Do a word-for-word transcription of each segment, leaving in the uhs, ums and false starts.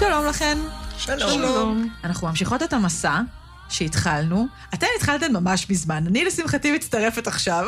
שלום לכן. שלום. שלום. אנחנו ממשיכות את המסע שהתחלנו. אתן התחלתן ממש בזמן. אני לשמחתי מצטרפת עכשיו.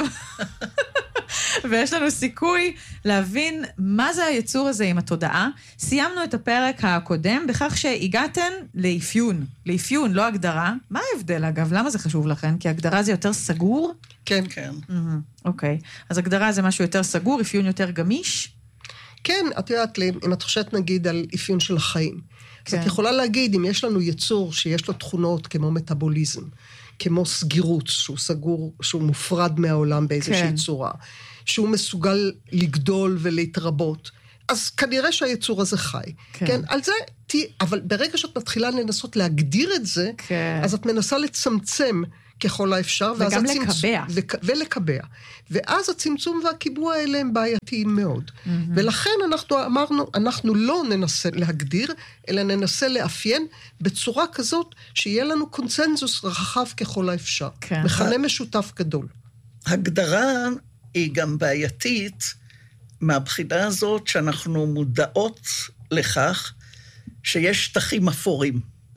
ויש לנו סיכוי להבין מה זה היצור הזה עם התודעה. סיימנו את הפרק הקודם בכך שהגעתן לאפיון. לאפיון, לא הגדרה. מה ההבדל אגב? למה זה חשוב לכן? כי הגדרה זה יותר סגור? כן, כן. אוקיי. אז הגדרה זה משהו יותר סגור, אפיון יותר גמיש? כן, את יודעת, אם את חושבת נגיד על אפיון של החיים, אז את יכולה להגיד, אם יש לנו יצור שיש לו תכונות כמו מטאבוליזם, כמו סגירות, שהוא סגור, שהוא מופרד מהעולם באיזושהי צורה, שהוא מסוגל לגדול ולהתרבות, אז כנראה שהיצור הזה חי. כן, על זה, אבל ברגע שאת מתחילה לנסות להגדיר את זה, אז את מנסה לצמצם ככל האפשר, וגם לקבע. ולקבע. ואז הצמצום והקיבוע האלה הם בעייתיים מאוד. ולכן אנחנו אמרנו, אנחנו לא ננסה להגדיר, אלא ננסה לאפיין בצורה כזאת, שיהיה לנו קונצנזוס רחב ככל האפשר. מכנה משותף גדול. הגדרה היא גם בעייתית, מהבחינה הזאת שאנחנו מודעות לכך, שיש שטחים אפורים.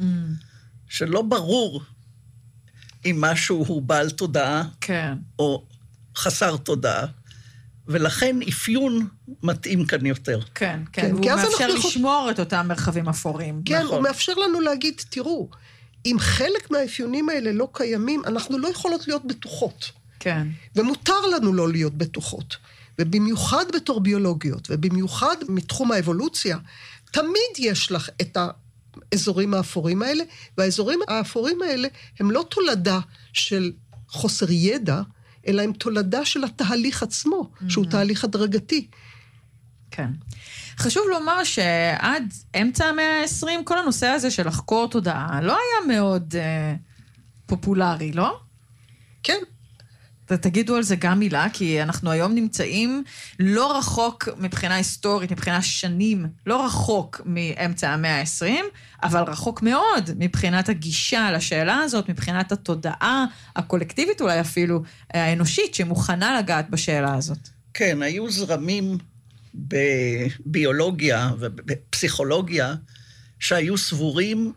שלא ברור, אם משהו הוא בעל תודעה, כן. או חסר תודעה, ולכן אפיון מתאים כאן יותר. כן, כן, כן. והוא מאפשר לשמור יכול... את אותם מרחבים אפורים. כן, נכון. הוא מאפשר לנו להגיד, תראו, אם חלק מהאפיונים האלה לא קיימים, אנחנו לא יכולות להיות בטוחות. כן. ומותר לנו לא להיות בטוחות. ובמיוחד בתור ביולוגיות, ובמיוחד מתחום האבולוציה, תמיד יש לך את ה... האזורים האפורים האלה, והאזורים האפורים האלה הם לא תולדה של חוסר ידע, אלא הם תולדה של התהליך עצמו, mm-hmm. שהוא תהליך הדרגתי. כן. חשוב לומר שעד אמצע המאה ה-עשרים, כל הנושא הזה של לחקור תודעה, לא היה מאוד uh, פופולרי, לא? כן. תגידו על זה גם מילה, כי אנחנו היום נמצאים לא רחוק מבחינה היסטורית, מבחינה שנים, לא רחוק מאמצע המאה ה-עשרים, אבל רחוק מאוד מבחינת הגישה לשאלה הזאת, מבחינת התודעה הקולקטיבית אולי אפילו, האנושית, שמוכנה לגעת בשאלה הזאת. כן, היו זרמים בביולוגיה ובפסיכולוגיה, שהיו סבורים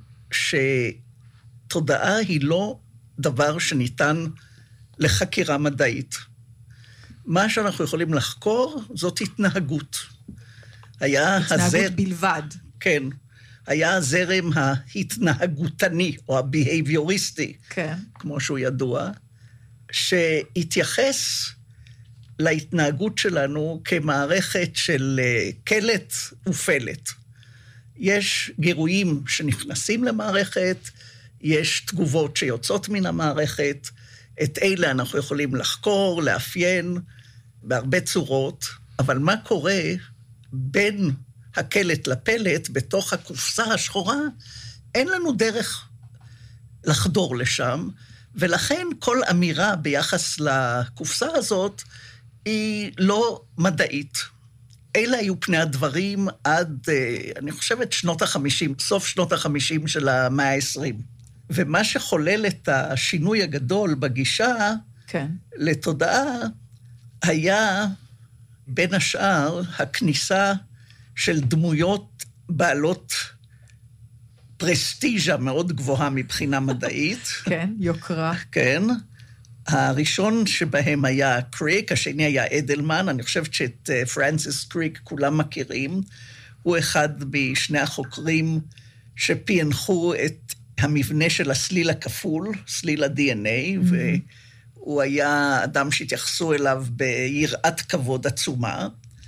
שתודעה היא לא דבר שניתן לחקירה מדעית. מה שאנחנו יכולים לחקור, זאת התנהגות. היה התנהגות הזר... בלבד. כן. היה הזרם ההתנהגותני, או הבהייביוריסטי, כן. כמו שהוא ידוע, שהתייחס להתנהגות שלנו כמערכת של קלט ופלט. יש גירויים שנכנסים למערכת, יש תגובות שיוצאות מן המערכת, את אלה אנחנו יכולים לחקור, לאפיין, בהרבה צורות, אבל מה קורה בין הקלט לפלט, בתוך הקופסה השחורה, אין לנו דרך לחדור לשם, ולכן כל אמירה ביחס לקופסה הזאת, היא לא מדעית. אלה היו פני הדברים עד, אני חושבת, שנות החמישים, סוף שנות החמישים של המאה העשרים. ומה שחולל את השינוי הגדול בגישה כן. לתודעה, היה בין השאר הכניסה של דמויות בעלות פרסטיז'ה מאוד גבוהה מבחינה מדעית. כן, יוקרה. כן. הראשון שבהם היה קריק, השני היה אדלמן, אני חושבת שאת פרנסיס קריק כולם מכירים, הוא אחד משני החוקרים שפיינחו את המבנה של הסליל הכפול, סליל ה-די אן איי, mm-hmm. והוא היה אדם שהתייחסו אליו ביראת כבוד עצומה,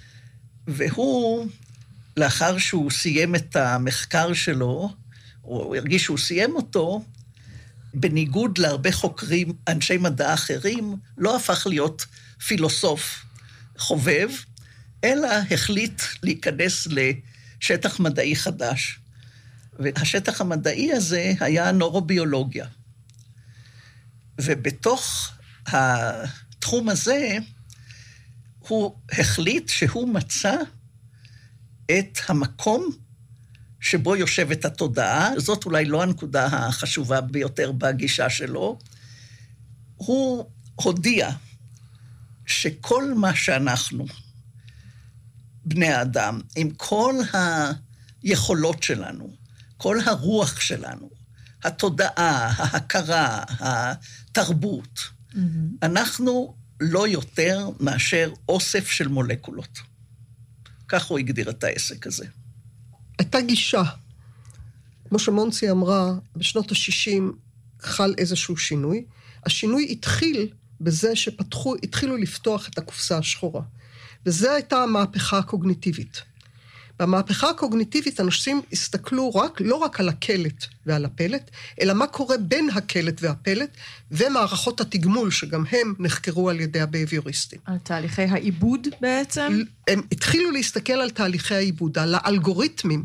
והוא, לאחר שהוא סיים את המחקר שלו, הוא הרגיש שהוא סיים אותו, בניגוד להרבה חוקרים, אנשי מדע אחרים, לא הפך להיות פילוסוף חובב, אלא החליט להיכנס לשטח מדעי חדש. והשטח המדעי הזה היה נורוביולוגיה. ובתוך התחום הזה, הוא החליט שהוא מצא את המקום שבו יושבת התודעה, זאת אולי לא הנקודה החשובה ביותר בגישה שלו, הוא הודיע שכל מה שאנחנו, בני האדם, עם כל היכולות שלנו, כל הרוח שלנו, התודעה, ההכרה, התרבות, mm-hmm. אנחנו לא יותר מאשר אוסף של מולקולות. כך הוא הגדיר את העסק הזה. הייתה גישה. כמו שמונצי אמרה, בשנות ה-שישים חל איזשהו שינוי. השינוי התחיל בזה שפתחו, התחילו לפתוח את הקופסה השחורה. וזו הייתה המהפכה הקוגניטיבית. במהפכה הקוגניטיבית אנשים הסתכלו רק, לא רק על הקלט ועל הפלט, אלא מה קורה בין הקלט והפלט, ומערכות התגמול שגם הם נחקרו על ידי הבייביוריסטים. על תהליכי העיבוד בעצם? הם התחילו להסתכל על תהליכי העיבוד, על האלגוריתמים,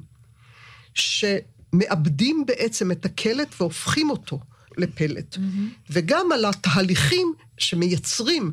שמאבדים בעצם את הקלט והופכים אותו לפלט, mm-hmm. וגם על התהליכים שמייצרים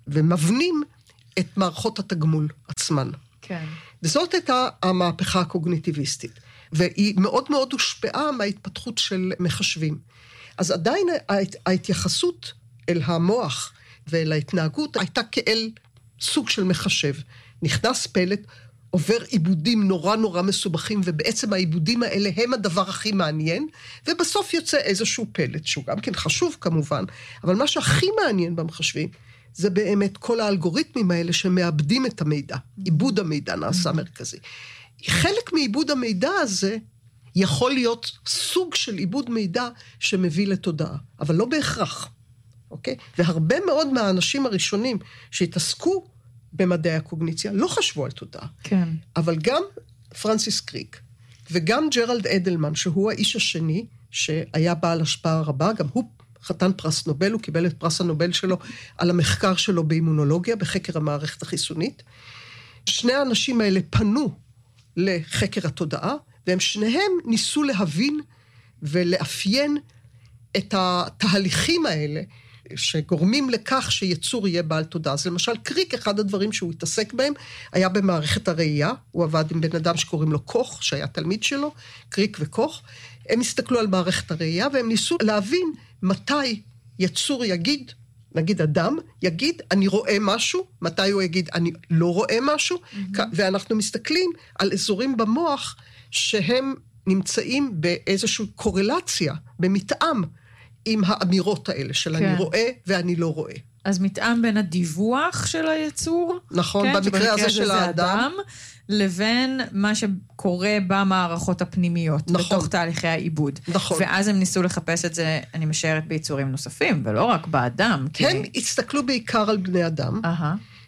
ומבנים את מערכות התגמול עצמן. כן. וזאת הייתה המהפכה הקוגניטיביסטית, והיא מאוד מאוד הושפעה מההתפתחות של מחשבים. אז עדיין ההתייחסות אל המוח ואל ההתנהגות הייתה כאל סוג של מחשב. נכנס פלט, עובר עיבודים נורא נורא מסובכים, ובעצם העיבודים האלה הם הדבר הכי מעניין, ובסוף יוצא איזשהו פלט, שהוא גם כן חשוב כמובן, אבל מה שהכי מעניין במחשבים, זה באמת כל האלגוריתמים האלה שמאבדים את המידע. עיבוד המידע נעשה מרכזי. חלק מעיבוד המידע הזה יכול להיות סוג של עיבוד מידע שמביא לתודעה, אבל לא בהכרח. אוקיי? והרבה מאוד מהאנשים הראשונים שהתעסקו במדעי הקוגניציה לא חשבו על תודעה. כן. אבל גם פרנסיס קריק וגם ג'רלד אדלמן, שהוא האיש השני שהיה בעל השפעה רבה, גם הוא חתן פרס נובל, הוא קיבל את פרס הנובל שלו על המחקר שלו באימונולוגיה, בחקר המערכת החיסונית. שני האנשים האלה פנו לחקר התודעה, והם שניהם ניסו להבין ולאפיין את התהליכים האלה, שגורמים לכך שיצור יהיה בעל תודעה. אז למשל, קריק, אחד הדברים שהוא התעסק בהם, היה במערכת הראייה, הוא עבד עם בן אדם שקוראים לו קוך, שהיה תלמיד שלו, קריק וקוך, הם הסתכלו על מערכת הראייה, והם ניסו להבין מתי יצור יגיד, נגיד אדם, יגיד, אני רואה משהו, מתי הוא יגיד, אני לא רואה משהו, mm-hmm. ואנחנו מסתכלים על אזורים במוח, שהם נמצאים באיזושהי קורלציה, במתאם, עם האמירות האלה, של כן. אני רואה ואני לא רואה. אז מתאם בין הדיווח של היצור, נכון, כן, במקרה הזה של האדם, לבין מה שקורה במערכות הפנימיות, נכון. בתוך תהליכי העיבוד. נכון. ואז הם ניסו לחפש את זה, אני משערת, ביצורים נוספים, ולא רק באדם. כי... הם הסתכלו בעיקר על בני אדם. Uh-huh.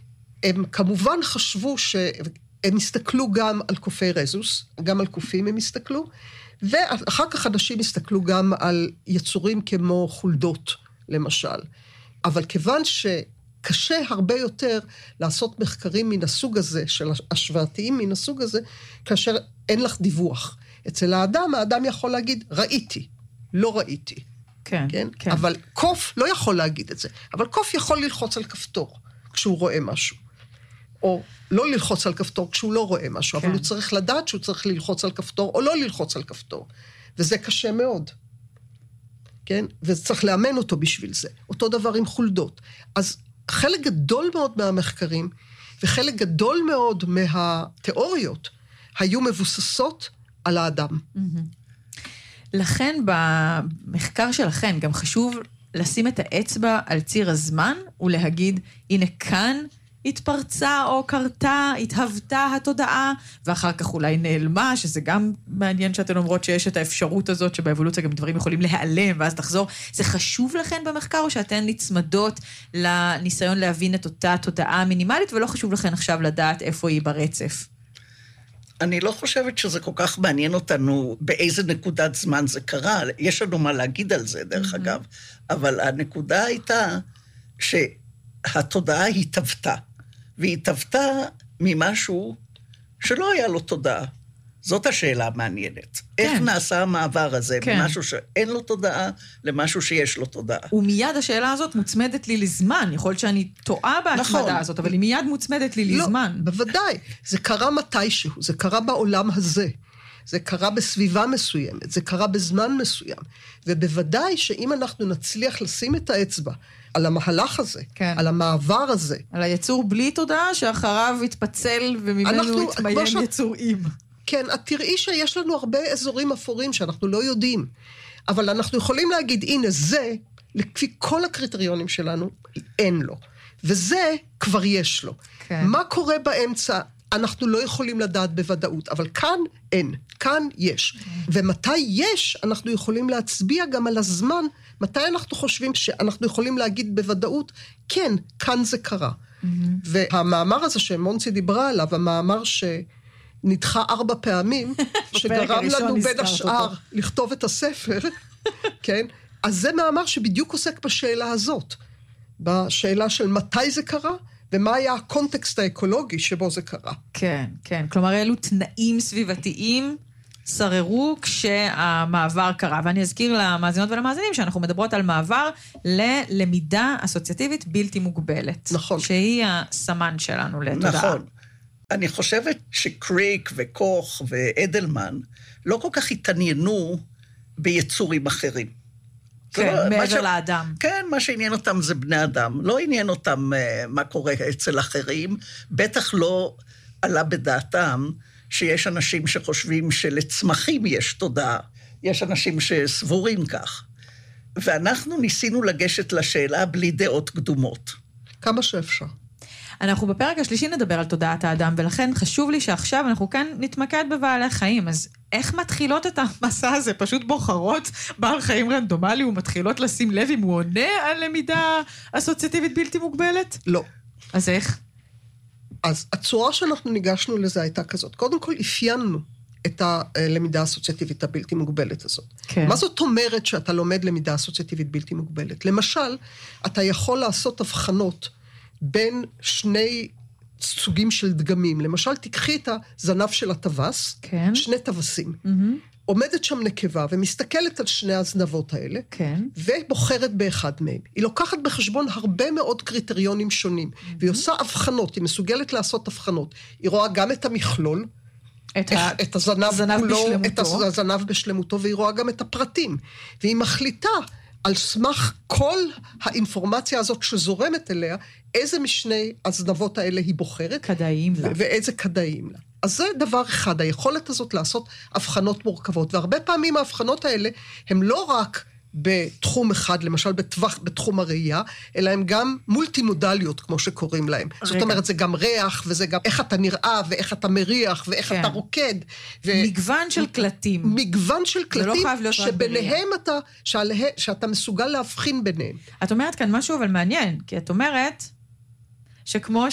הם כמובן חשבו ש... הם הסתכלו גם על קופי רזוס, גם על קופים הם הסתכלו, ואחר כך אנשים הסתכלו גם על יצורים כמו חולדות, למשל. אבל כיוון שקשה הרבה יותר לעשות מחקרים מן הסוג הזה, של השוואתיים מן הסוג הזה, כאשר אין לך דיווח. אצל האדם, האדם יכול להגיד, ראיתי, לא ראיתי. כן, כן? כן. אבל קוף לא יכול להגיד את זה. אבל קוף יכול ללחוץ על כפתור כשהוא רואה משהו. או לא ללחוץ על כפתור כשהוא לא רואה משהו, כן. אבל הוא צריך לדעת שהוא צריך ללחוץ על כפתור, או לא ללחוץ על כפתור. וזה קשה מאוד. כן? וצריך לאמן אותו בשביל זה. אותו דבר עם חולדות. אז חלק גדול מאוד מהמחקרים, וחלק גדול מאוד מהתיאוריות, היו מבוססות על האדם. לכן במחקר שלכם גם חשוב לשים את האצבע על ציר הזמן, ולהגיד, הנה כאן, התפרצה או קרתה, התהוותה התודעה, ואחר כך אולי נעלמה, שזה גם מעניין שאתן אומרות שיש את האפשרות הזאת, שבאבולוציה גם דברים יכולים להיעלם, ואז תחזור. זה חשוב לכן במחקר, או שאתן נצמדות לניסיון להבין את אותה תודעה מינימלית, ולא חשוב לכן עכשיו לדעת איפה היא ברצף? אני לא חושבת שזה כל כך מעניין אותנו באיזה נקודת זמן זה קרה. יש לנו מה להגיד על זה, דרך אגב. אבל הנקודה הייתה שהתודעה התהוותה. והיא התהוותה ממשהו שלא היה לו תודעה. זאת השאלה המעניינת. כן. איך נעשה המעבר הזה, כן. ממשהו שאין לו תודעה, למשהו שיש לו תודעה. ומיד השאלה הזאת מוצמדת לי לזמן. יכול להיות שאני טועה בהצמדה נכון. הזאת, אבל היא מיד מוצמדת לי לא, לזמן. בוודאי. זה קרה מתישהו, זה קרה בעולם הזה. זה קרה בסביבה מסוימת, זה קרה בזמן מסוים. ובוודאי שאם אנחנו נצליח לשים את האצבע על המהלך הזה, כן. על המעבר הזה. על היצור בלי תודעה, שאחריו יתפצל וממנו יתמיין ש... יצור עם. כן, את תראי שיש לנו הרבה אזורים אפורים שאנחנו לא יודעים, אבל אנחנו יכולים להגיד, הנה זה, לפי כל הקריטריונים שלנו, אין לו. וזה כבר יש לו. כן. מה קורה באמצע? אנחנו לא יכולים לדעת בוודאות, אבל כאן אין, כאן יש. ומתי יש, אנחנו יכולים להצביע גם על הזמן, מתי אנחנו חושבים שאנחנו יכולים להגיד בוודאות, כן, כאן זה קרה. והמאמר הזה שמונצי דיברה עליו, המאמר שנדחה ארבע פעמים, שגרם לנו בין השאר לכתוב את הספר, כן? אז זה מאמר שבדיוק עוסק בשאלה הזאת, בשאלה של מתי זה קרה, ומה היה הקונטקסט האקולוגי שבו זה קרה. כן, כן. כלומר, אלו תנאים סביבתיים שררו כשהמעבר קרה. ואני אזכיר למאזינות ולמאזינים שאנחנו מדברות על מעבר ללמידה אסוציאטיבית בלתי מוגבלת. נכון. שהיא הסמן שלנו לתודעה. נכון. אני חושבת שקריק וקוך ואדלמן לא כל כך התעניינו ביצורים אחרים. כן, מעבר לאדם. כן, מה שעניין אותם זה בני אדם. לא עניין אותם uh, מה קורה אצל אחרים, בטח לא עלה בדעתם שיש אנשים שחושבים שלצמחים יש תודעה, יש אנשים שסבורים כך. ואנחנו ניסינו לגשת לשאלה בלי דעות קדומות. כמה שאפשר. אנחנו בפרק השלישי נדבר על תודעת האדם, ולכן חשוב לי שעכשיו אנחנו כאן נתמקד בבעלי חיים. אז איך מתחילות את המסע הזה? פשוט בוחרות בעל חיים רנדומלי ומתחילות לשים לב אם הוא עונה על למידה אסוציאטיבית בלתי מוגבלת? לא. אז איך? אז הצורה שאנחנו ניגשנו לזה הייתה כזאת. קודם כל אפיינו את הלמידה האסוציאטיבית הבלתי מוגבלת הזאת. כן. מה זאת אומרת שאתה לומד למידה אסוציאטיבית בלתי מוגבלת? למשל, אתה יכול לעשות הבחנות בין שני סוגים של דגמים. למשל, תקחי את הזנב של הטווס, כן. שני טווסים. Mm-hmm. עומדת שם נקבה ומסתכלת על שני הזנבות האלה, כן. ובוחרת באחד מהם. היא לוקחת בחשבון הרבה מאוד קריטריונים שונים, mm-hmm. והיא עושה הבחנות, היא מסוגלת לעשות הבחנות. היא רואה גם את המכלול, את, איך, ה... את הזנב, כולו, את הזנב בשלמותו, והיא רואה גם את הפרטים. והיא מחליטה על סמך כל האינפורמציה הזאת שזורמת אליה, איזה משני הזנבות האלה היא בוחרת. כדאיים לה. ואיזה כדאיים לה. אז זה דבר אחד, היכולת הזאת לעשות הבחנות מורכבות, והרבה פעמים ההבחנות האלה הם לא רק בתחום אחד, למשל בטווח, בתחום הראייה, אלא הם גם מולטימודליות, כמו שקוראים להם. רגע. זאת אומרת, זה גם ריח, וזה גם איך אתה נראה, ואיך אתה מריח, ואיך כן. אתה רוקד. ו... מגוון של קלטים. מגוון של קלטים, לא שביניהם אתה, שעלה, שאתה מסוגל להבחין ביניהם. את אומרת כאן משהו אבל מעניין, כי את אומרת שכמו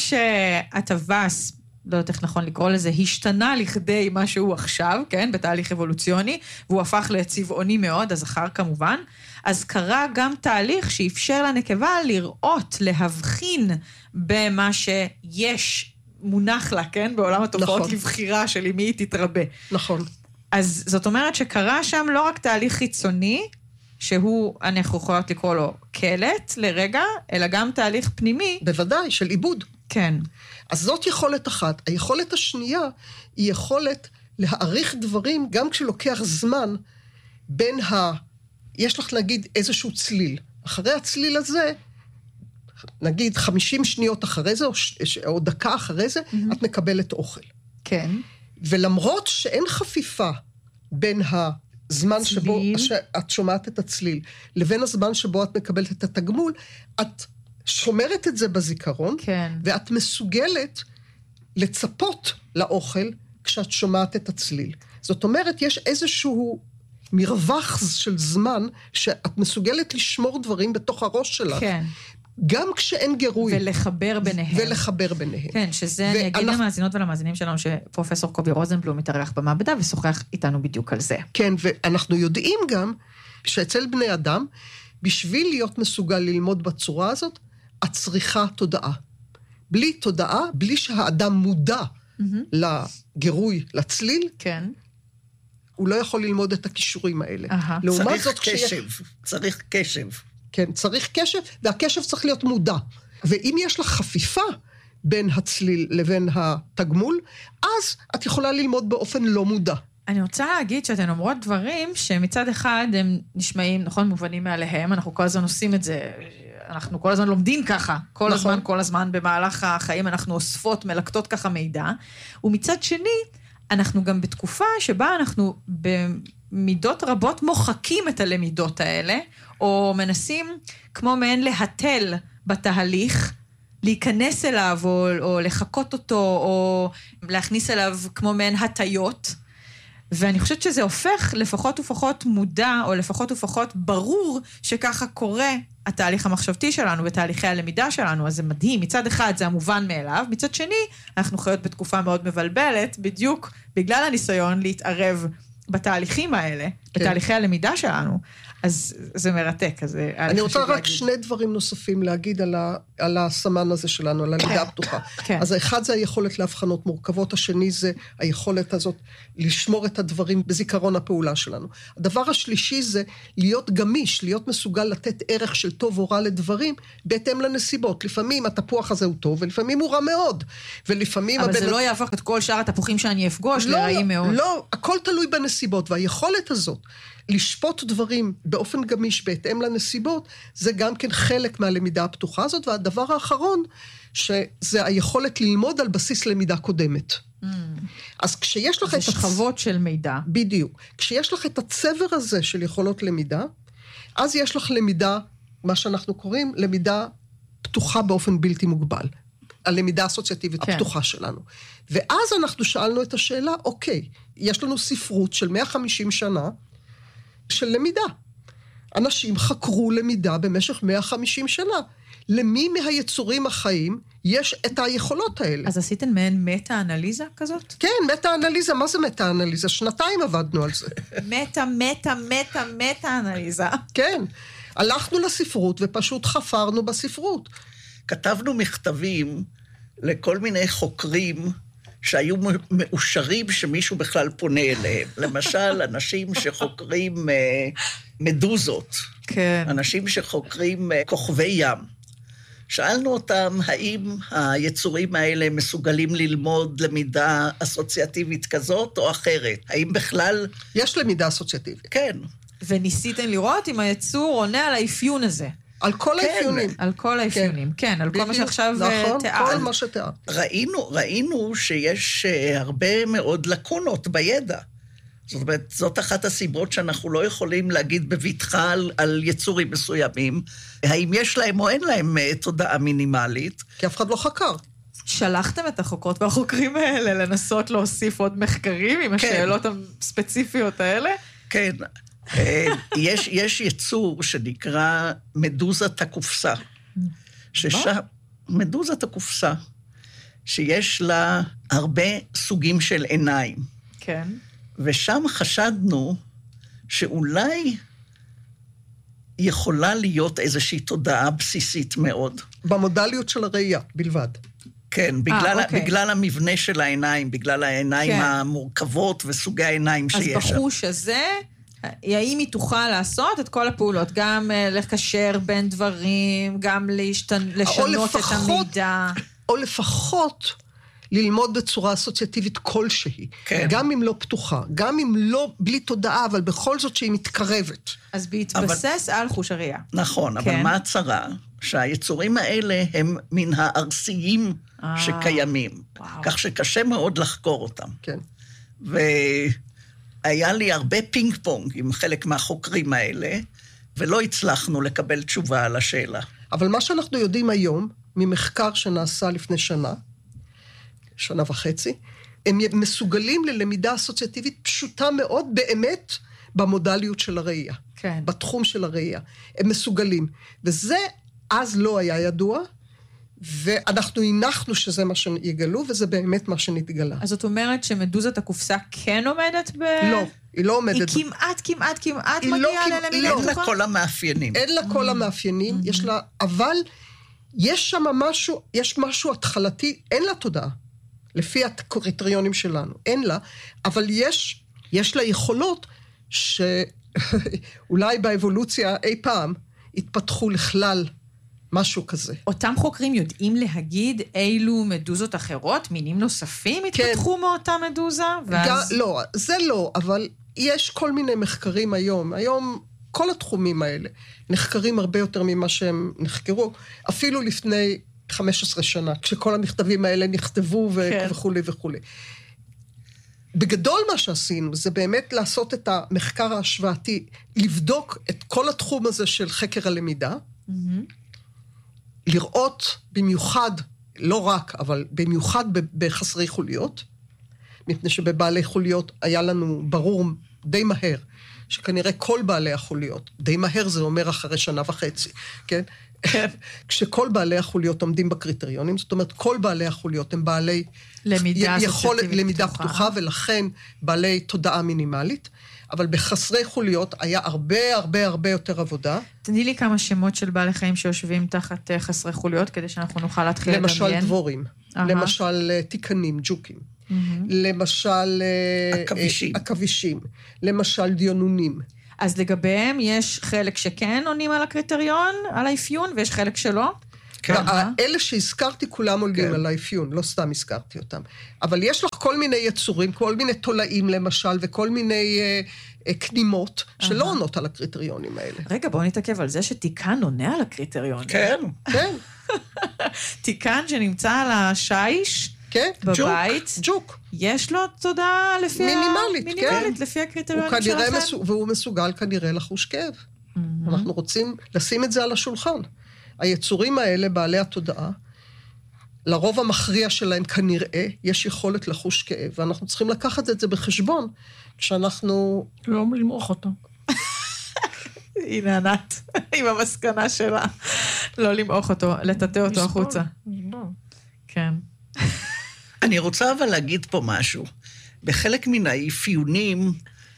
שהטווס, לא יודעת איך נכון לקרוא לזה, השתנה לכדי מה שהוא עכשיו, כן, בתהליך אבולוציוני, והוא הפך לצבעוני מאוד, הזכר כמובן, אז קרה גם תהליך שאפשר לנקבה לראות, להבחין במה שיש מונח לה, כן, בעולם התופעות נכון. לבחירה של מי היא תתרבה. נכון. אז זאת אומרת שקרה שם לא רק תהליך חיצוני, שהוא, אנחנו יכולות לקרוא לו קלט לרגע, אלא גם תהליך פנימי. בוודאי, של עיבוד. כן. אז זאת יכולת אחת. היכולת השנייה היא יכולת להעריך דברים, גם כשלוקח זמן בין ה... יש לך נגיד איזשהו צליל. אחרי הצליל הזה, נגיד חמישים שניות אחרי זה, או, ש... או דקה אחרי זה, mm-hmm. את מקבלת אוכל. כן. ולמרות שאין חפיפה בין הזמן צליל. שבו את שומעת את הצליל, לבין הזמן שבו את מקבלת את התגמול, את... שומרת את זה בזיכרון, כן. ואת מסוגלת לצפות לאוכל כשאת שומעת את הצליל. זאת אומרת, יש איזשהו מרווח של זמן שאת מסוגלת לשמור דברים בתוך הראש שלך. כן. גם כשאין גירוי. ולחבר ביניהם. ולחבר ביניהם. כן, שזה ואנחנו... אני אגיד למאזינות ולמאזינים שלנו שפרופסור קובי רוזנבלום מתארח במעבדה ושוחח איתנו בדיוק על זה. כן, ואנחנו יודעים גם שאצל בני אדם, בשביל להיות מסוגל ללמוד בצורה הזאת, את צריכה תודעה. בלי תודעה, בלי שהאדם מודע mm-hmm. לגירוי, לצליל, כן. הוא לא יכול ללמוד את הכישורים האלה. Uh-huh. צריך זאת, קשב, כשיש... צריך קשב. כן, צריך קשב, והקשב צריך להיות מודע. ואם יש לך חפיפה בין הצליל לבין התגמול, אז את יכולה ללמוד באופן לא מודע. אני רוצה להגיד שאתן אומרות דברים שמצד אחד הם נשמעים, נכון, מובנים מעליהם, אנחנו כל הזמן עושים את זה, אנחנו כל הזמן לומדים ככה, כל נכון. הזמן, כל הזמן במהלך החיים אנחנו אוספות, מלקטות ככה מידע, ומצד שני, אנחנו גם בתקופה שבה אנחנו במידות רבות מוחקים את הלמידות האלה, או מנסים כמו מעין להתל בתהליך, להיכנס אליו, או, או לחכות אותו, או להכניס אליו כמו מעין הטיות, ואני חושבת שזה הופך לפחות ופחות מודע, או לפחות ופחות ברור, שככה קורה התהליך המחשבתי שלנו, ותהליכי הלמידה שלנו, אז זה מדהים. מצד אחד זה המובן מאליו, מצד שני, אנחנו חיות בתקופה מאוד מבלבלת, בדיוק בגלל הניסיון להתערב בתהליכים האלה, כן. בתהליכי הלמידה שלנו. אז זה מרתק. אז אני רוצה רק להגיד. שני דברים נוספים להגיד על, ה, על הסמן הזה שלנו, על הלמידה הפתוחה. כן. אז האחד זה היכולת להבחנות מורכבות, השני זה היכולת הזאת לשמור את הדברים בזיכרון הפעולה שלנו. הדבר השלישי זה להיות גמיש, להיות מסוגל לתת ערך של טוב או רע לדברים, בהתאם לנסיבות. לפעמים התפוח הזה הוא טוב, ולפעמים הוא רע מאוד. ולפעמים... אבל הבן... זה לא יהפוך את כל שאר התפוחים שאני אפגוש לא, לרעים מאוד. לא, הכל תלוי בנסיבות, והיכולת הזאת לשפוט דברים באופן גמיש בהתאם לנסיבות, זה גם כן חלק מהלמידה הפתוחה הזאת, והדבר האחרון, שזה היכולת ללמוד על בסיס למידה קודמת. Mm. אז כשיש לך זה את... זה שכבות הצ... של מידע. בדיוק. כשיש לך את הצבר הזה של יכולות למידה, אז יש לך למידה, מה שאנחנו קוראים, למידה פתוחה באופן בלתי מוגבל. הלמידה האסוציאטיבית כן. הפתוחה שלנו. ואז אנחנו שאלנו את השאלה, אוקיי, יש לנו ספרות של מאה וחמישים שנה, של למידה. אנשים חקרו למידה במשך מאה וחמישים שנה. למי מהיצורים החיים יש את היכולות האלה? אז עשיתם מעין מטה-אנליזה כזאת? כן, מטה-אנליזה. מה זה מטה-אנליזה? שנתיים עבדנו על זה. מטה, מטה, מטה, מטה-אנליזה. כן. הלכנו לספרות ופשוט חפרנו בספרות. כתבנו מכתבים לכל מיני חוקרים שהיו מאושרים שמישהו בכלל פונה אליהם. למשל, אנשים שחוקרים אה, מדוזות. כן. אנשים שחוקרים אה, כוכבי ים. שאלנו אותם, האם היצורים האלה מסוגלים ללמוד למידה אסוציאטיבית כזאת או אחרת? האם בכלל... יש למידה אסוציאטיבית. כן. וניסיתם לראות אם היצור עונה על האפיון הזה. על כל כן, האפיונים. על כל האפיונים, כן, כן על כל מה שעכשיו נכון, תיאר. כל מה שתיאר. ראינו, ראינו שיש הרבה מאוד לקונות בידע. זאת אומרת, זאת אחת הסיבות שאנחנו לא יכולים להגיד בבטחה על, על יצורים מסוימים, האם יש להם או אין להם תודעה מינימלית. כי אף אחד לא חקר. שלחתם את החוקרות והחוקרים האלה לנסות להוסיף עוד מחקרים עם השאלות כן. הספציפיות האלה? כן. יש, יש יצור שנקרא מדוזת הקופסה. ששם, מדוזת הקופסה, שיש לה הרבה סוגים של עיניים. כן. ושם חשדנו שאולי יכולה להיות איזושהי תודעה בסיסית מאוד. במודליות של הראייה, בלבד. כן, בגלל, 아, אוקיי. בגלל המבנה של העיניים, בגלל העיניים כן. המורכבות וסוגי העיניים שיש שם. אז בחוש הזה, האם היא תוכל לעשות את כל הפעולות, גם לקשר בין דברים, גם להשתנ... לשנות לפחות, את המידע. או לפחות ללמוד בצורה אסוציאטיבית כלשהי. כן. גם אם לא פתוחה, גם אם לא בלי תודעה, אבל בכל זאת שהיא מתקרבת. אז בהתבסס אבל... על חוש הראייה. נכון, כן. אבל מה הצרה? שהיצורים האלה הם מן הארסיים אה, שקיימים. וואו. כך שקשה מאוד לחקור אותם. כן. והיה לי הרבה פינג פונג עם חלק מהחוקרים האלה, ולא הצלחנו לקבל תשובה על השאלה. אבל מה שאנחנו יודעים היום, ממחקר שנעשה לפני שנה, שנה וחצי, הם מסוגלים ללמידה אסוציאטיבית פשוטה מאוד, באמת, במודליות של הראייה. כן. בתחום של הראייה. הם מסוגלים. וזה אז לא היה ידוע, ואנחנו הנחנו שזה מה שיגלו, וזה באמת מה שנתגלה. אז זאת אומרת שמדוזת הקופסה כן עומדת ב... לא, היא לא עומדת. היא כמעט, כמעט, כמעט מגיעה לא, ללמידה אין לה כל המאפיינים. אין לה כל המאפיינים, יש לה, אבל יש שם משהו, יש משהו התחלתי, אין לה תודעה. לפי הקריטריונים שלנו, אין לה, אבל יש, יש לה יכולות שאולי באבולוציה אי פעם התפתחו לכלל משהו כזה. אותם חוקרים יודעים להגיד אילו מדוזות אחרות, מינים נוספים התפתחו כן. מאותה מדוזה? ואז... לא, זה לא, אבל יש כל מיני מחקרים היום, היום כל התחומים האלה נחקרים הרבה יותר ממה שהם נחקרו, אפילו לפני חמש עשרה שנה, כשכל המכתבים האלה נכתבו ו- כן. וכו' וכו'. בגדול מה שעשינו, זה באמת לעשות את המחקר ההשוואתי, לבדוק את כל התחום הזה של חקר הלמידה, mm-hmm. לראות במיוחד, לא רק, אבל במיוחד בחסרי חוליות, מפני שבבעלי חוליות היה לנו ברור די מהר, שכנראה כל בעלי החוליות, די מהר זה אומר אחרי שנה וחצי, כן? כשכל בעלי החוליות עומדים בקריטריונים, זאת אומרת, כל בעלי החוליות הם בעלי למידה, יכול, למידה פתוחה. פתוחה, ולכן בעלי תודעה מינימלית, אבל בחסרי חוליות היה הרבה הרבה הרבה יותר עבודה. תני לי כמה שמות של בעלי חיים שיושבים תחת חסרי חוליות, כדי שאנחנו נוכל להתחיל לדמיין. למשל דבורים, uh-huh. למשל תיקנים, ג'וקים, mm-hmm. למשל עכבישים. עכבישים, למשל דיונונים. אז לגביהם יש חלק שכן עונים על הקריטריון, על האפיון, ויש חלק שלא? כן. אלה שהזכרתי כולם עולים על האפיון, לא סתם הזכרתי אותם. אבל יש לך כל מיני יצורים, כל מיני תולעים למשל, וכל מיני קנימות, שלא עונות על הקריטריונים האלה. רגע, בואו נתעכב על זה שתיקן עונה על הקריטריונים. כן, כן. תיקן שנמצא על השיש, כן, בבית, ג'וק. יש לו תודעה לפי מינימלית, מינימלית, כן. לפי הקריטריונים שלכם. מסוג, והוא מסוגל כנראה לחוש כאב. Mm-hmm. אנחנו רוצים לשים את זה על השולחן. היצורים האלה, בעלי התודעה, לרוב המכריע שלהם כנראה, יש יכולת לחוש כאב, ואנחנו צריכים לקחת את זה בחשבון, כשאנחנו... לא למרוח אותו. הנה ענת, עם המסקנה שלה. לא למרוח אותו, לטאטא אותו החוצה. כן. אני רוצה אבל להגיד פה משהו. בחלק מן האפיונים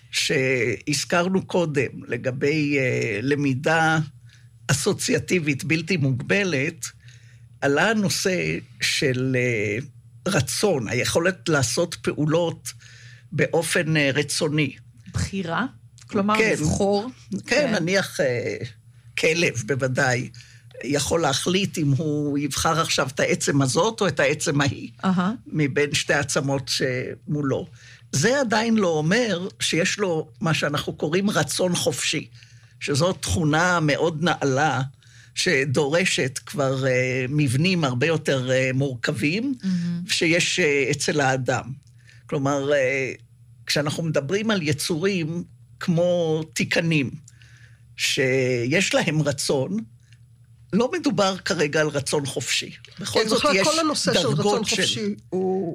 שהזכרנו קודם, לגבי uh, למידה אסוציאטיבית בלתי מוגבלת, עלה הנושא של uh, רצון, היכולת לעשות פעולות באופן uh, רצוני. בחירה? כלומר, כן, לבחור? כן, כן. נניח uh, כלב בוודאי. יכול להחליט אם הוא יבחר עכשיו את העצם הזאת או את העצם ההיא, uh-huh. מבין שתי עצמות שמולו. זה עדיין לא אומר שיש לו מה שאנחנו קוראים רצון חופשי, שזו תכונה מאוד נעלה, שדורשת כבר uh, מבנים הרבה יותר uh, מורכבים, mm-hmm. שיש uh, אצל האדם. כלומר, uh, כשאנחנו מדברים על יצורים כמו תיקנים, שיש להם רצון, לא מדובר כרגע על רצון חופשי. בכל זאת יש כל הנושא של רצון חופשי של... הוא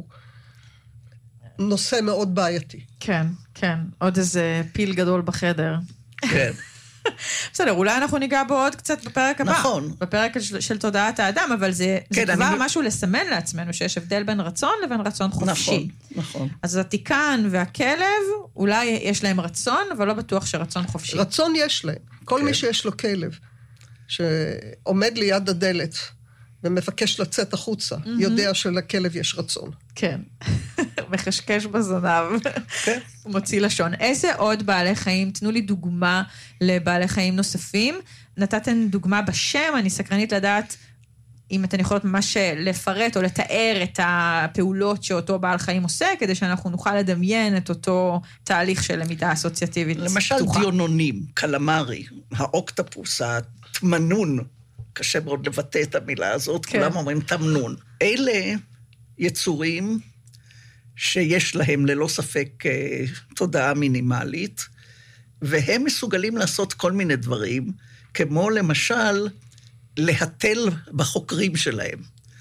נושא מאוד בעייתי. כן, כן. עוד איזה פיל גדול בחדר. כן. בסדר, אולי אנחנו ניגע בו עוד קצת בפרק הבא. נכון. בפרק של, של תודעת האדם, אבל זה, כן, זה כבר אני... משהו לסמן לעצמנו, שיש הבדל בין רצון לבין רצון חופשי. נכון, נכון. אז התיקן והכלב, אולי יש להם רצון, אבל לא בטוח שרצון חופשי. רצון יש להם. כל כן. מי שיש לו כלב, שעומד ליד הדלת, ומבקש לצאת החוצה, mm-hmm. יודע שלכלב יש רצון. כן. מחשקש בזנב. כן. מוציא לשון. איזה עוד בעלי חיים? תנו לי דוגמה לבעלי חיים נוספים. נתתם דוגמה בשם, אני סקרנית לדעת אם אתן יכולות ממש לפרט או לתאר את הפעולות שאותו בעל חיים עושה, כדי שאנחנו נוכל לדמיין את אותו תהליך של למידה אסוציאטיבית. למשל פתוחה. דיונונים, קלמרי, האוקטופוס, התמנון, קשה מאוד לבטא את המילה הזאת, כן. כולם אומרים תמנון. אלה יצורים שיש להם ללא ספק תודעה מינימלית, והם מסוגלים לעשות כל מיני דברים, כמו למשל להתל בחוקרים שלהם.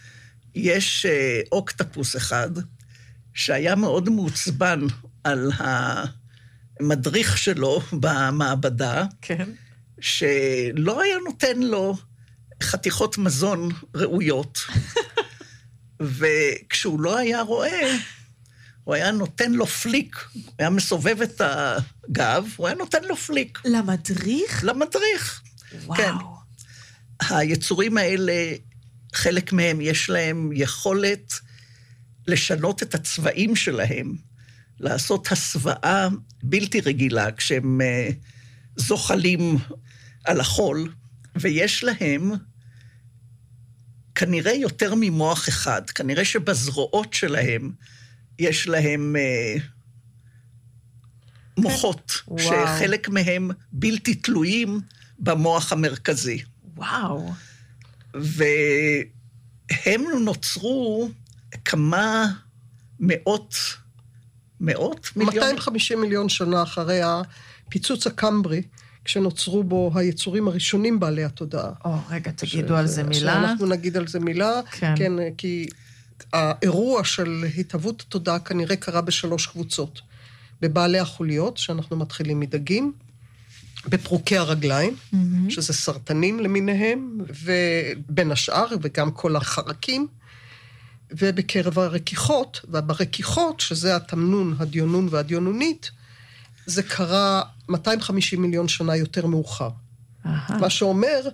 יש אוקטופוס אחד, שהיה מאוד מעוצבן על המדריך שלו במעבדה, כן. שלא היה נותן לו חתיכות מזון ראויות, וכשהוא לא היה רואה, הוא היה נותן לו פליק, הוא היה מסובב את הגב, הוא היה נותן לו פליק. למדריך? למדריך, וואו. כן. היצורים האלה, חלק מהם יש להם יכולת לשנות את הצבעים שלהם, לעשות הסוואה בלתי רגילה, כשהם זוחלים על החול, ויש להם כנראה יותר ממוח אחד, כנראה שבזרועות שלהם יש להם אה, מוחות, וואו. שחלק מהם בלתי תלויים במוח המרכזי. וואו. והם נוצרו כמה מאות מאות מיליון? מאתיים וחמישים מיליון שנה אחרי הפיצוץ הקמברי, כשנוצרו בו היצורים הראשונים בעלי התודעה. או, רגע, תגידו על זה מילה. אנחנו נגיד על זה מילה, כן. כן, כי האירוע של התהוות התודעה כנראה קרה בשלוש קבוצות. בבעלי החוליות, שאנחנו מתחילים מדגים, בפרוקי הרגליים, mm-hmm. שזה סרטנים למיניהם, ובין השאר, וגם כל החרקים, ובקרב הרקיחות, וברקיחות, שזה התמנון, הדיונון והדיונונית, זה קרה מאתיים וחמישים מיליון שנה יותר מאוחר. Aha. מה שאומר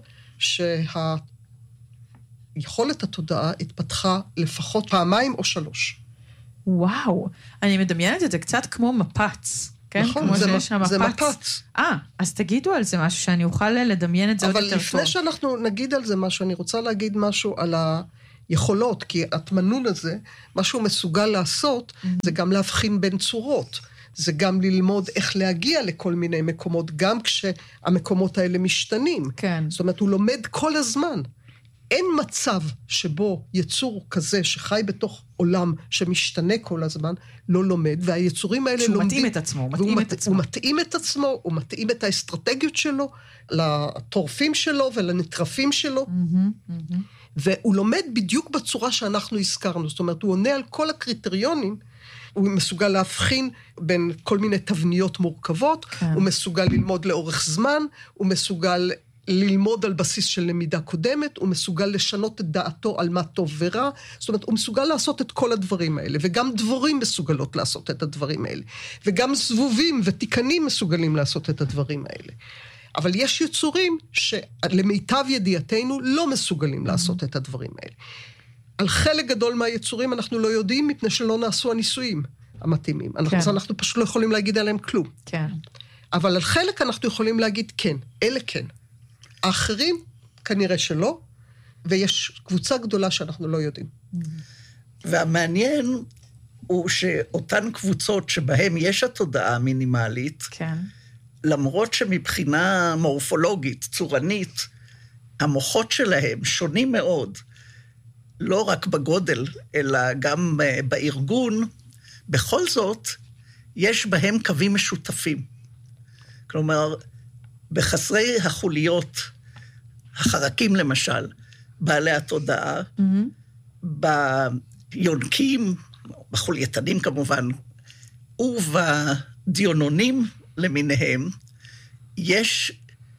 שהיכולת התודעה התפתחה לפחות פעמיים או שלוש. וואו, אני מדמיינת את זה קצת כמו מפץ. כן? נכון, כמו זה, שיש מפ... זה מפץ. אה, אז תגידו על זה משהו שאני אוכל לדמיין את זה עוד יותר טוב. אבל לפני שאנחנו נגיד על זה משהו, אני רוצה להגיד משהו על היכולות, כי התמנון הזה, מה שהוא מסוגל לעשות, mm-hmm. זה גם להבחין בין צורות. זה גם ללמוד איך להגיע לכל מיני מקומות, גם כשהמקומות האלה משתנים. כן. זאת אומרת, הוא לומד כל הזמן. אין מצב שבו יצור כזה שחי בתוך עולם שמשתנה כל הזמן, לא לומד, והיצורים האלה שהוא לומדים... מתאים את עצמו, הוא מתאים את עצמו. הוא מתאים את עצמו, הוא מתאים את האסטרטגיות שלו, לטורפים שלו ולנטרפים שלו, Mm-hmm, mm-hmm. והוא לומד בדיוק בצורה שאנחנו הזכרנו, זאת אומרת, הוא עונה על כל הקריטריונים, הוא מסוגל להבחין בין כל מיני תבניות מורכבות, כן. הוא מסוגל ללמוד לאורך זמן, הוא מסוגל ללמוד על בסיס של למידה קודמת, הוא מסוגל לשנות את דעתו על מה טוב ורע, זאת אומרת, הוא מסוגל לעשות את כל הדברים האלה, וגם דבורים מסוגלות לעשות את הדברים האלה, וגם זבובים ותיקנים מסוגלים לעשות את הדברים האלה. אבל יש יצורים שלמיטב ידיעתנו לא מסוגלים לעשות את הדברים האלה. על חלק גדול מהיצורים אנחנו לא יודעים, מפני שלא נעשו הניסויים המתאימים. כן. אנחנו, אנחנו פשוט לא יכולים להגיד עליהם כלום. כן. אבל על חלק אנחנו יכולים להגיד כן, אלה כן. האחרים כנראה שלא, ויש קבוצה גדולה שאנחנו לא יודעים. והמעניין הוא שאותן קבוצות שבהן יש התודעה המינימלית, כן. למרות שמבחינה מורפולוגית, צורנית, המוחות שלהם שונים מאוד, לא רק בגודל, אלא גם בארגון, בכל זאת, יש בהם קווים משותפים. כלומר, בחסרי החוליות, החרקים למשל, בעלי התודעה, mm-hmm. ביונקים, בחולייתנים כמובן, ובדיונונים למיניהם, יש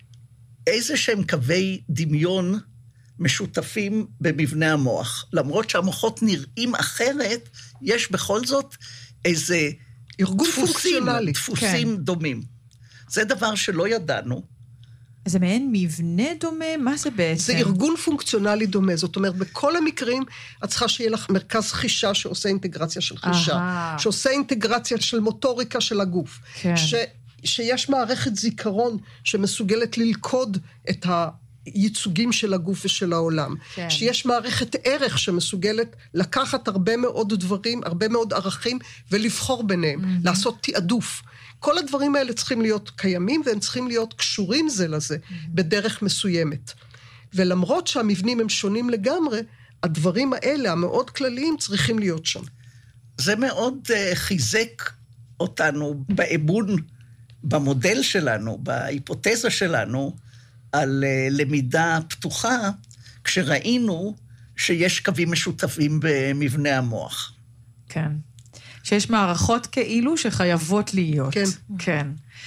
איזה שהם קווי דמיון משותפים במבנה המוח. למרות שהמוחות נראים אחרת, יש בכל זאת איזה ארגון דפוסים, פונקציונלי. דפוסים כן. דומים. זה דבר שלא ידענו. זה מעין מבנה דומה? מה זה בעצם? זה ארגון פונקציונלי דומה. זאת אומרת, בכל המקרים, את צריכה שיהיה לך מרכז חישה שעושה אינטגרציה של חישה, Aha. שעושה אינטגרציה של מוטוריקה של הגוף, כן. ש, שיש מערכת זיכרון שמסוגלת ללכוד את הייצוגים של הגוף ושל העולם, כן. שיש מערכת ערך שמסוגלת לקחת הרבה מאוד דברים, הרבה מאוד ערכים, ולבחור ביניהם, mm-hmm. לעשות תעדוף. כל הדברים האלה צריכים להיות קיימים, והם צריכים להיות קשורים זה לזה, mm-hmm. בדרך מסוימת. ולמרות שהמבנים הם שונים לגמרי, הדברים האלה, המאוד כלליים, צריכים להיות שם. זה מאוד uh, חיזק אותנו באמון, במודל שלנו, בהיפותזה שלנו, על uh, למידה פתוחה, כשראינו שיש קווים משותפים במבנה המוח. כן. שיש מערכות כאילו שחייבות להיות. כן. כן.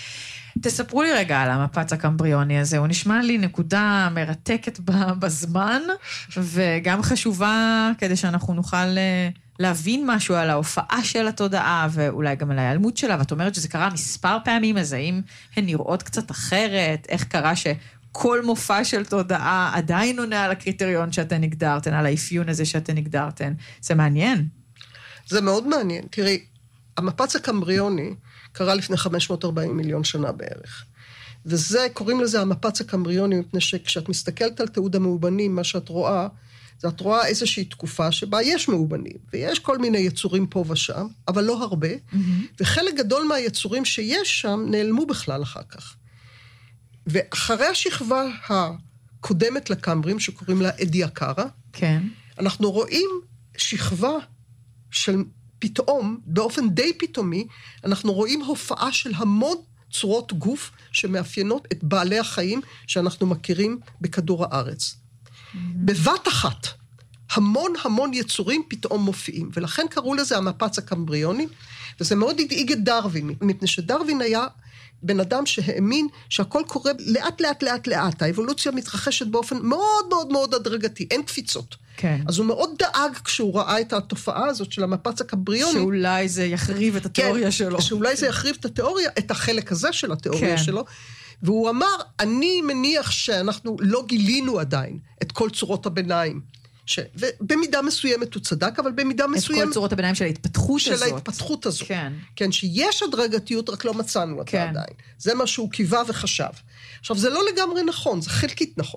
תספרו לי רגע על המפץ הקמבריוני הזה, הוא נשמע לי נקודה מרתקת בזמן, וגם חשובה כדי שאנחנו נוכל להבין משהו על ההופעה של התודעה, ואולי גם על ההיעלמות שלה, ואת אומרת שזה קרה מספר פעמים, אז האם הן נראות קצת אחרת, איך קרה שכל מופע של תודעה עדיין עונה על הקריטריון שאתן הגדרתן, על האפיון הזה שאתן הגדרתן, זה מעניין. זה מאוד מעניין. תראי, המפץ הקמבריוני קרה לפני חמש מאות וארבעים מיליון שנה בערך. וזה, קוראים לזה המפץ הקמבריוני, מפני שכשאת מסתכלת על תיעוד המאובנים, מה שאת רואה, זה את רואה איזושהי תקופה שבה יש מאובנים, ויש כל מיני יצורים פה ושם, אבל לא הרבה, mm-hmm. וחלק גדול מהיצורים שיש שם נעלמו בכלל אחר כך. ואחרי השכבה הקודמת לקמברים, שקוראים לה אדיאקרה, כן. אנחנו רואים שכבה של פתאום, באופן די פתאומי, אנחנו רואים הופעה של המון צורות גוף שמאפיינות את בעלי החיים שאנחנו מכירים בכדור הארץ. Mm-hmm. בבת אחת, המון המון יצורים פתאום מופיעים, ולכן קראו לזה המפץ הקמבריוני, וזה מאוד הדאיג את דרווין, מפני שדרווין היה בן אדם שהאמין שהכל קורה לאט לאט לאט לאט, האבולוציה מתרחשת באופן מאוד מאוד מאוד הדרגתי, אין קפיצות. כן. אז הוא מאוד דאג כשהוא ראה את התופעה הזאת של המפץ הקמבריוני. שאולי זה יחריב את התיאוריה כן, שלו. שאולי זה יחריב את התיאוריה, את החלק הזה של התיאוריה כן. שלו. והוא אמר, אני מניח שאנחנו לא גילינו עדיין את כל צורות הביניים. ש... ובמידה מסוימת הוא צדק, אבל במידה מסוימת... את כל צורות הביניים של ההתפתחות של הזאת. של ההתפתחות הזאת. כן. כן, שיש הדרגתיות, רק לא מצאנו אותה כן. עדיין. זה מה שהוא קיווה וחשב. עכשיו, זה לא לגמרי נכון, זה חלקית נכון.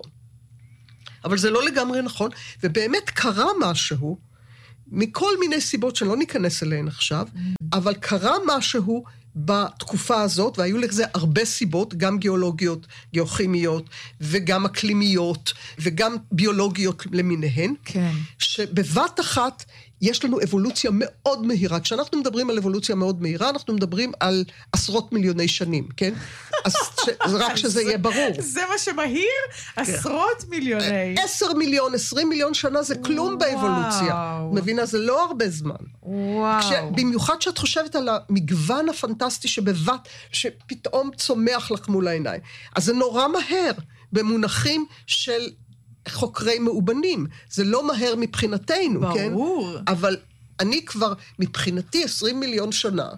אבל זה לא לגמרי נכון, ובאמת קרה משהו, מכל מיני סיבות שלא ניכנס אליהן עכשיו, אבל קרה משהו בתקופה הזאת, והיו לזה הרבה סיבות, גם גיאולוגיות, גיאוכימיות, וגם אקלימיות, וגם ביולוגיות למיניהן, כן. שבבת אחת יש לנו אבולוציה מאוד מהירה. כשאנחנו מדברים על אבולוציה מאוד מהירה, אנחנו מדברים על עשרות מיליוני שנים, כן? אז ש... רק שזה יהיה ברור. זה מה שמהיר? עשרות מיליוני. עשר מיליון, עשרים מיליון שנה זה כלום באבולוציה. מבינה, זה לא הרבה זמן. וואו. כש... במיוחד שאת חושבת על המגוון הפנטסטי שבבת, שפתאום צומח לך מול העיניים. אז זה נורא מהר, במונחים של... חוקרי מאובנים, זה לא מהר מבחינתנו, ברור. כן? ברור. אבל אני כבר, מבחינתי, עשרים מיליון שנה,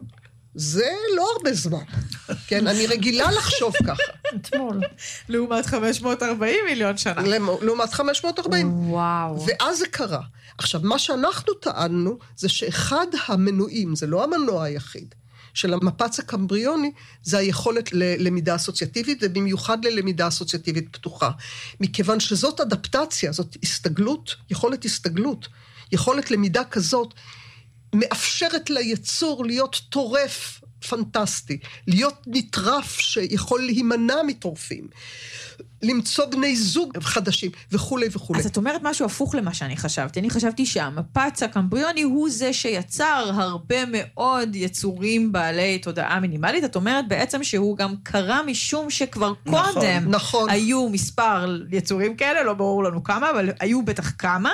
זה לא הרבה זמן. כן, אני רגילה לחשוב ככה. אתמול. לעומת חמש מאות וארבעים מיליון שנה. לעומת חמש מאות וארבעים. וואו. ואז זה קרה. עכשיו, מה שאנחנו טענו, זה שאחד המנועים, זה לא המנוע היחיד, של המפץ הקמבריוני, זה היכולת ללמידה אסוציאטיבית, ובמיוחד ללמידה אסוציאטיבית פתוחה. מכיוון שזאת אדפטציה, זאת הסתגלות, יכולת הסתגלות, יכולת למידה כזאת, מאפשרת ליצור להיות טורף פנטסטי, להיות נטרף שיכול להימנע מטורפים, למצוא בני זוג חדשים, וכו' וכו'. אז את אומרת משהו הפוך למה שאני חשבתי. אני חשבתי שהמפץ הקמבריוני הוא זה שיצר הרבה מאוד יצורים בעלי תודעה מינימלית. את אומרת בעצם שהוא גם קרה משום שכבר נכון, קודם נכון. היו מספר יצורים כאלה, לא ברור לנו כמה, אבל היו בטח כמה,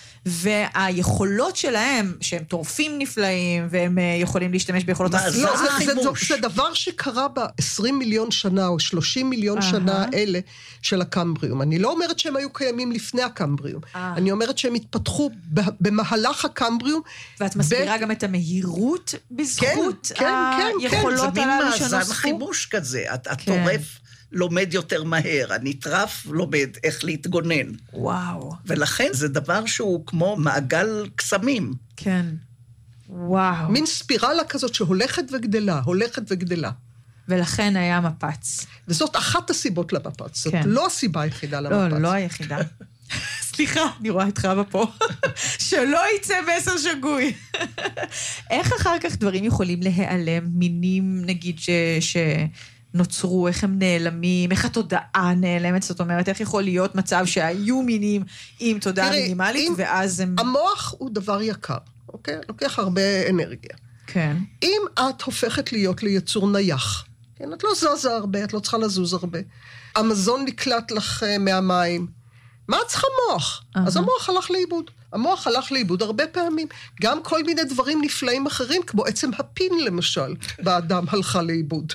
והיכולות שלהם, שהם טורפים נפלאים, והם יכולים להשתמש ביכולות מה, הסעה. לא, זה, זה, זה, זה דבר שקרה ב-עשרים מיליון שנה, או שלושים מיליון שנה האלה של הקמבריום. אני לא אומרת שהם היו קיימים לפני הקמבריום. אני אומרת שהם התפתחו במהלך הקמבריום. ואת מסבירה גם את המהירות בזכות היכולות הללו שנוספו? זה מין מאזן חימוש כזה. הטורף לומד יותר מהר, הנטרף לומד איך להתגונן. וואו. ולכן זה דבר שהוא כמו מעגל קסמים. כן. וואו. מין ספירלה כזאת שהולכת וגדלה, הולכת וגדלה. ולכן היה מפץ. וזאת אחת הסיבות למפץ. זאת כן. לא הסיבה היחידה למפץ. לא, לא היחידה. סליחה, אני רואה את חווה פה. שלא יצא מסר שגוי. איך אחר כך דברים יכולים להיעלם, מינים נגיד ש... ש... נוצרו, איך הם נעלמים, איך התודעה נעלמת, זאת אומרת, איך יכול להיות מצב שהיו מינים עם תודעה תראי, מינימלית, ואז הם... המוח הוא דבר יקר, אוקיי? לוקח הרבה אנרגיה. כן. אם את הופכת להיות ליצור נייח, כן? את לא זזה הרבה, את לא צריכה לזוז הרבה, המזון נקלט לך מהמים, מה את צריכה מוח? Uh-huh. אז המוח הלך לאיבוד. המוח הלך לאיבוד הרבה פעמים. גם כל מיני דברים נפלאים אחרים, כמו עצם הפין למשל, באדם הלכה לאיבוד.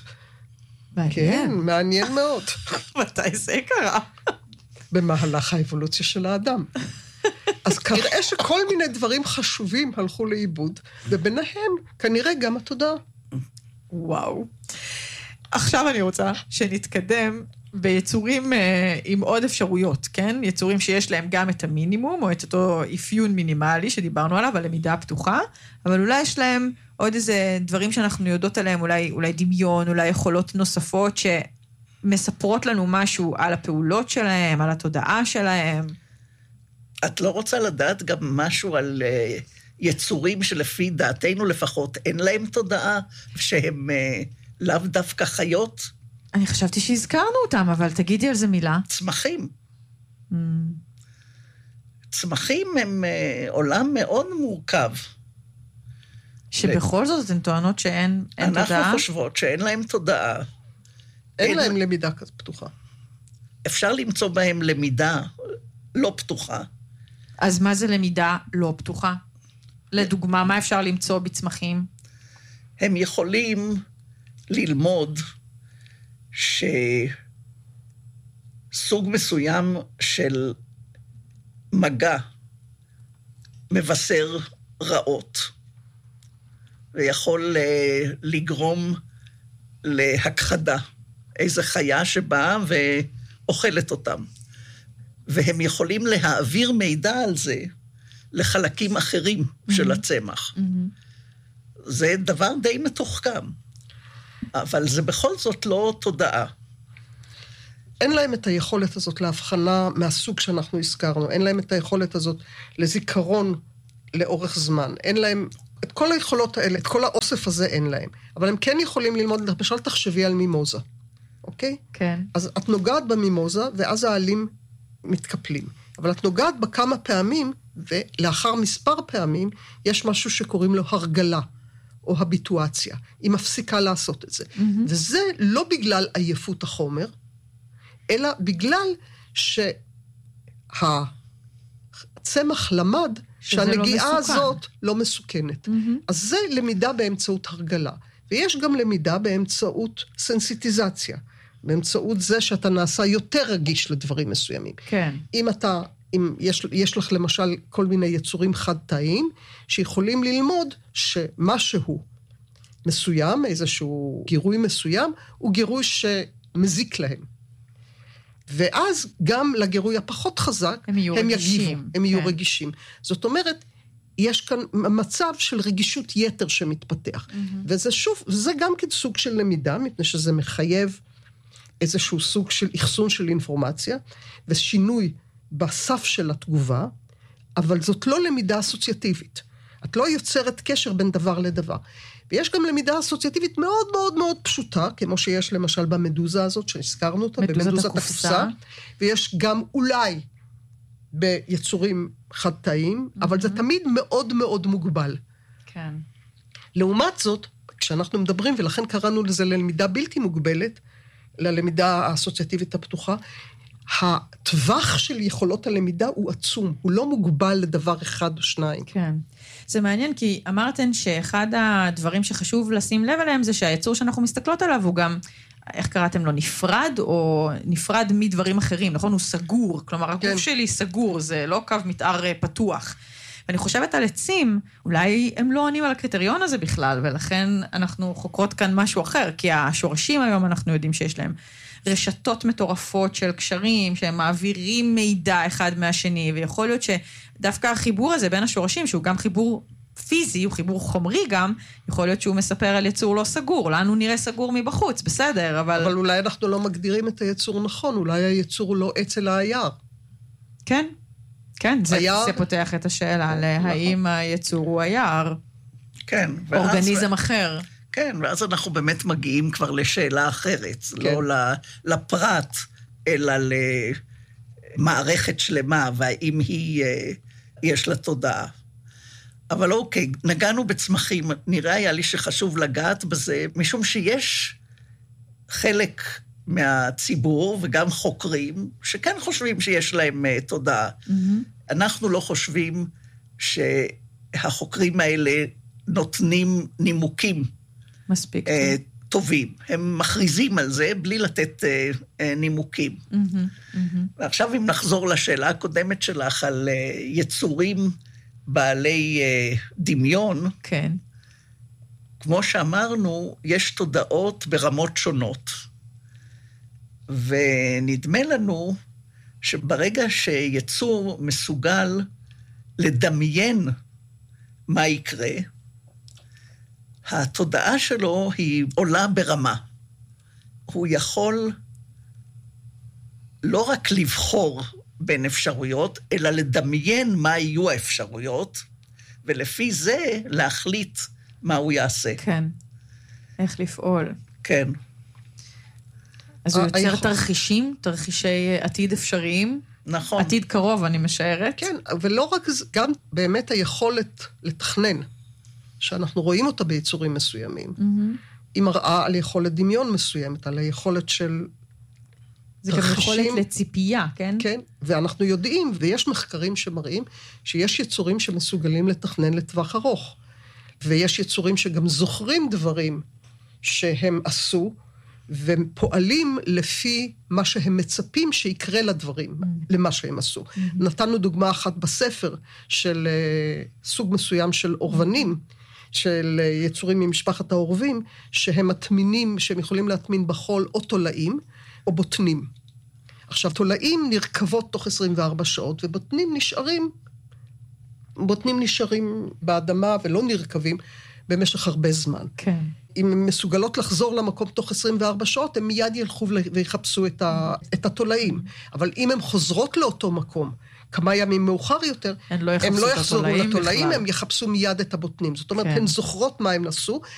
כן, מעניין מאוד. מתי זה קרה? במהלך האבולוציה של האדם. אז כנראה שכל מיני דברים חשובים הלכו לאיבוד, וביניהם כנראה גם התודעה. וואו. עכשיו אני רוצה שנתקדם ביצורים עם עוד אפשרויות, כן? יצורים שיש להם גם את המינימום, או את אותו אפיון מינימלי שדיברנו עליו, הלמידה הפתוחה, אבל אולי יש להם עוד איזה דברים שאנחנו יודעות עליהם, אולי, אולי דמיון, אולי יכולות נוספות שמספרות לנו משהו על הפעולות שלהם, על התודעה שלהם. את לא רוצה לדעת גם משהו על uh, יצורים שלפי דעתנו לפחות אין להם תודעה, שהם uh, לאו דווקא חיות? אני חשבתי שהזכרנו אותם, אבל תגידי על זה מילה. צמחים. Mm. צמחים הם uh, עולם מאוד מורכב. שבכל זאת הן טוענות שאין תודעה? אנחנו חושבות שאין להם תודעה. אין, אין להם למידה כזאת פתוחה. אפשר למצוא בהם למידה לא פתוחה. אז מה זה למידה לא פתוחה? לדוגמה, מה אפשר למצוא בצמחים? הם יכולים ללמוד שסוג מסוים של מגע מבשר רעות, ויכול לגרום להכחדה. איזו חיה שבאה ואוכלת אותם. והם יכולים להעביר מידע על זה לחלקים אחרים mm-hmm. של הצמח. Mm-hmm. זה דבר די מתוחכם. אבל זה בכל זאת לא תודעה. אין להם את היכולת הזאת להבחנה מהסוג שאנחנו הזכרנו. אין להם את היכולת הזאת לזיכרון לאורך זמן. אין להם את כל היכולות האלה, את כל האוסף הזה אין להם. אבל הם כן יכולים ללמוד, למשל תחשבי על מימוזה. אוקיי? כן. אז את נוגעת במימוזה, ואז העלים מתקפלים. אבל את נוגעת בה כמה פעמים, ולאחר מספר פעמים, יש משהו שקוראים לו הרגלה, או הביטואציה. היא מפסיקה לעשות את זה. Mm-hmm. וזה לא בגלל עייפות החומר, אלא בגלל שהצמח למד שהנגיעה לא הזאת לא מסוכנת. Mm-hmm. אז זה למידה באמצעות הרגלה. ויש גם למידה באמצעות סנסיטיזציה. באמצעות זה שאתה נעשה יותר רגיש לדברים מסוימים. כן. אם אתה, אם יש, יש לך למשל כל מיני יצורים חד-תאיים, שיכולים ללמוד שמשהו מסוים, איזשהו גירוי מסוים, הוא גירוי שמזיק להם. ואז גם לגירוי הפחות חזק, הם, יהיו הם רגישים. יגיבו, הם יהיו כן. רגישים. זאת אומרת, יש כאן מצב של רגישות יתר שמתפתח. Mm-hmm. וזה שוב, זה גם כן סוג של למידה, מפני שזה מחייב איזשהו סוג של אחסון של אינפורמציה, ושינוי בסף של התגובה, אבל זאת לא למידה אסוציאטיבית. את לא יוצרת קשר בין דבר לדבר. ויש גם למידה אסוציאטיבית מאוד מאוד מאוד פשוטה, כמו שיש למשל במדוזה הזאת, שהזכרנו אותה, במדוזת הקופסה, ויש גם אולי ביצורים חד-תאיים, mm-hmm. אבל זה תמיד מאוד מאוד מוגבל. כן. לעומת זאת, כשאנחנו מדברים, ולכן קראנו לזה ללמידה בלתי מוגבלת, ללמידה האסוציאטיבית הפתוחה, הטווח של יכולות הלמידה הוא עצום, הוא לא מוגבל לדבר אחד או שניים. כן. זה מעניין, כי אמרתן שאחד הדברים שחשוב לשים לב עליהם, זה שהיצור שאנחנו מסתכלות עליו הוא גם, איך קראתם לו, נפרד, או נפרד מדברים אחרים, נכון? הוא סגור, כלומר, הגוף כן. שלי סגור, זה לא קו מתאר פתוח. ואני חושבת על עצים, אולי הם לא עונים על הקריטריון הזה בכלל, ולכן אנחנו חוקרות כאן משהו אחר, כי השורשים היום אנחנו יודעים שיש להם רשתות מטורפות של קשרים, שהם מעבירים מידע אחד מהשני, ויכול להיות שדווקא החיבור הזה בין השורשים, שהוא גם חיבור פיזי, הוא חיבור חומרי גם, יכול להיות שהוא מספר על יצור לא סגור, לנו נראה סגור מבחוץ, בסדר, אבל... אבל אולי אנחנו לא מגדירים את היצור נכון, אולי היצור הוא לא עץ אלא היער. כן, כן, זה, היער... זה פותח את השאלה, להאם היצור הוא היער, כן, אורגניזם ו... אחר. כן, ואז אנחנו באמת מגיעים כבר לשאלה אחרת, כן. לא לפרט, אלא למערכת שלמה, והאם היא, יש לה תודעה. אבל אוקיי, נגענו בצמחים, נראה היה לי שחשוב לגעת בזה, משום שיש חלק מהציבור, וגם חוקרים, שכן חושבים שיש להם תודעה. Mm-hmm. אנחנו לא חושבים שהחוקרים האלה נותנים נימוקים, מספיק. Uh, טובים. הם מכריזים על זה בלי לתת uh, uh, נימוקים. Mm-hmm, mm-hmm. ועכשיו אם נחזור לשאלה הקודמת שלך על uh, יצורים בעלי uh, דמיון, כן. כמו שאמרנו, יש תודעות ברמות שונות. ונדמה לנו שברגע שיצור מסוגל לדמיין מה יקרה, התודעה שלו היא עולה ברמה. הוא יכול לא רק לבחור בין אפשרויות, אלא לדמיין מה יהיו האפשרויות, ולפי זה להחליט מה הוא יעשה. כן. איך לפעול. כן. אז הוא יוצר תרחישים, תרחישי עתיד אפשריים. נכון. עתיד קרוב, אני משערת. כן, ולא רק, גם באמת היכולת לתכנן. שאנחנו רואים אותה ביצורים מסוימים. Mm-hmm. היא מראה על יכולת דמיון מסוימת, על היכולת של זה גם יכולת לציפייה, כן? כן, ואנחנו יודעים, ויש מחקרים שמראים, שיש יצורים שמסוגלים לתכנן לטווח ארוך, ויש יצורים שגם זוכרים דברים שהם עשו, ופועלים לפי מה שהם מצפים שיקרה לדברים, mm. למה שהם עשו. Mm-hmm. נתנו דוגמה אחת בספר של uh, סוג מסוים של אורבנים, mm-hmm. של uh, יצורים ממשפחת האורבים, שהם מטמינים, שהם יכולים להטמין בחול או תולעים, או בוטנים. עכשיו, תולעים נרכבות תוך עשרים וארבע שעות, ובוטנים נשארים, בוטנים נשארים באדמה ולא נרכבים במשך הרבה זמן. כן. אם הן מסוגלות לחזור למקום תוך עשרים וארבע שעות, הם מיד ילכו ויחפשו את, ה, את התולעים. אבל אם הן חוזרות לאותו מקום, כמה ימים מאוחר יותר, הן לא, הם לא יחזרו לתולעים, בכלל. הם יחפשו מיד את הבוטנים. זאת אומרת, כן. הן זוכרות מה הם נסו,